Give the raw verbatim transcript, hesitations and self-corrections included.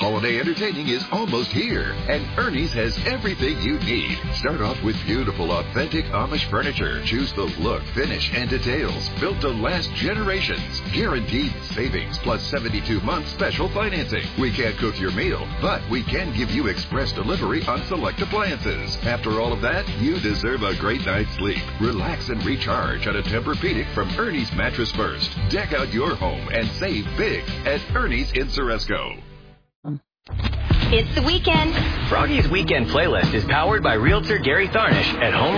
Holiday entertaining is almost here, and Ernie's has everything you need. Start off with beautiful, authentic Amish furniture. Choose the look, finish, and details built to last generations. Guaranteed savings plus seventy-two months special financing. We can't cook your meal, but we can give you express delivery on select appliances. After all of that, you deserve a great night's sleep. Relax and recharge on a Tempur-Pedic from Ernie's Mattress First. Deck out your home and save big at Ernie's in Ceresco. It's the weekend. Froggy's Weekend Playlist is powered by Realtor Gary Tharnish at Home